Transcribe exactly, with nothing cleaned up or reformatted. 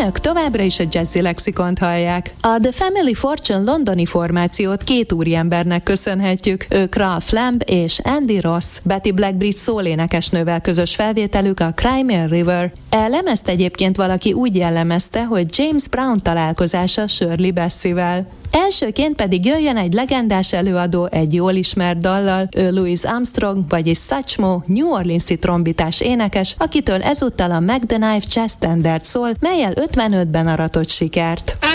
Önök továbbra is a Jazzy Lexikont hallják. A The Family Fortune londoni formációt két úriembernek köszönhetjük. Ők Ralph Lamb és Andy Ross. Betty Black brit szólénekesnővel közös felvételük a Cry Me a River. E lemezt egyébként valaki úgy jellemezte, hogy James Brown találkozása Shirley Bassey-vel. Elsőként pedig jöjjön egy legendás előadó egy jól ismert dallal, ő Louis Armstrong, vagyis Satchmo, New Orleans-i trombitás énekes, akitől ezúttal a Mac the Knife Jazz Standard szól, mellyel ötvenötben aratott sikert.